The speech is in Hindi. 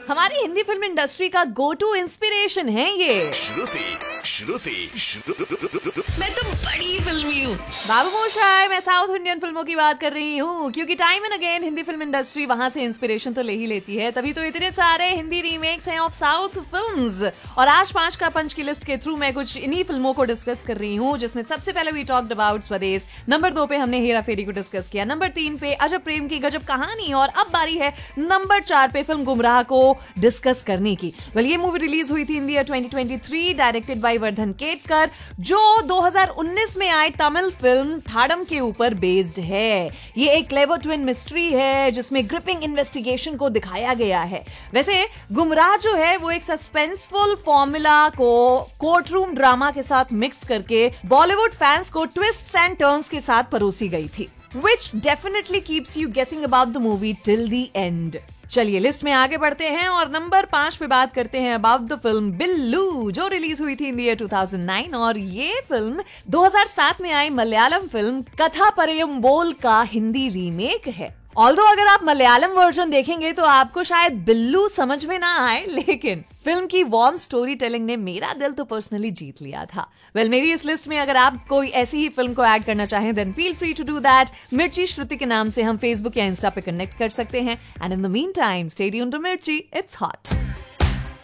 हमारी हिंदी फिल्म इंडस्ट्री का गो टू इंस्पिरेशन है ये। मैं तो बड़ी फिल्मी हूँ बाबू मोशाय, मैं साउथ इंडियन फिल्मों की बात कर रही हूँ, क्योंकि time and again Hindi film industry वहां से इंस्पिरेशन तो ले ही लेती है, तभी तो इतने सारे हिंदी रीमेक्स हैं ऑफ साउथ फिल्म्स। और आज 5 का पंच की लिस्ट के थ्रू मैं कुछ इन्हीं फिल्मों को डिस्कस कर रही हूँ, जिसमें सबसे पहले वी टॉक्ड अबाउट स्वदेश, नंबर 2 पे हमने हेरा फेरी को डिस्कस किया, नंबर 3 पे अजब प्रेम की गजब कहानी, और अब बारी है नंबर 4 पे फिल्म गुमराह को डिस्कस करने की। वेल, ये मूवी रिलीज हुई थी इन year 2023, directed by Vardhan Ketkar, जो 2019 में आई तमिल फिल्म थाडम के ऊपर बेस्ड है। ये एक क्लेवर ट्विन मिस्ट्री है जिसमें ग्रिपिंग इन्वेस्टिगेशन को दिखाया गया है। वैसे गुमराह जो है वो एक सस्पेंसफुल फॉर्मूला को कोर्ट रूम ड्रामा के साथ मिक्स करके बॉलीवुड फैंस को ट्विस्ट्स एंड टर्न्स के साथ परोसी गई थी, which definitely keeps you guessing about the movie till the end। चलिए लिस्ट में आगे बढ़ते हैं और नंबर 5 पे बात करते हैं अबाउट द फिल्म बिल्लू, जो रिलीज हुई थी इन ईयर 2009, और ये फिल्म 2007 में आई मलयालम फिल्म कथा परयम्बोल का हिंदी रीमेक है। ऑल्दो अगर आप मलयालम वर्जन देखेंगे तो आपको शायद बिल्लू समझ में ना आए, लेकिन फिल्म की वार्म स्टोरी टेलिंग ने मेरा दिल तो पर्सनली जीत लिया था। वेल, मेरी इस लिस्ट में अगर आप कोई ऐसी ही फिल्म को ऐड करना चाहें then feel free to do that. मिर्ची श्रुति के नाम से हम फेसबुक या इंस्टा पे कनेक्ट कर सकते हैं। And in the mean time stay tuned to मिर्ची, इट्स हॉट।